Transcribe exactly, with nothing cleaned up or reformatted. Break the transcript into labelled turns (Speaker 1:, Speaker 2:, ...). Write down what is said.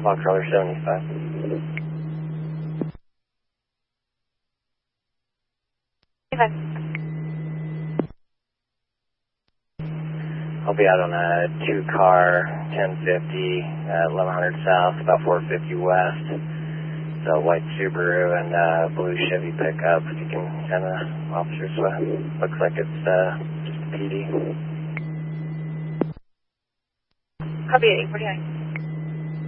Speaker 1: Foxtrot seventy-five. I'll be out on a two-car, ten fifty, uh, eleven hundred south, about four fifty west. It's a white Subaru and uh, blue Chevy pickup. If you can send the officers, uh, looks like it's uh, just a P D.
Speaker 2: Copy eight forty-nine.